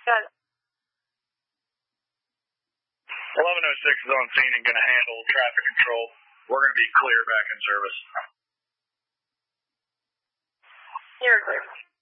Got it. 1106 is on scene and going to handle traffic control. We're going to be clear back in service. You're clear.